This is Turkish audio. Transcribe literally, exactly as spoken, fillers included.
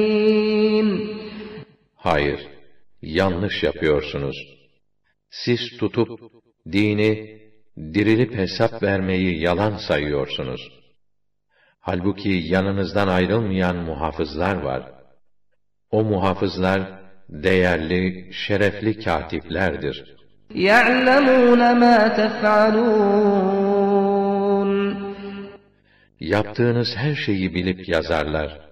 Hayır, yanlış yapıyorsunuz. Siz tutup dini, dirilip hesap vermeyi yalan sayıyorsunuz. Halbuki yanınızdan ayrılmayan muhafızlar var. O muhafızlar değerli, şerefli katiplerdir. يَعْلَمُونَ مَا تَفْعَلُونَ Yaptığınız her şeyi bilip yazarlar.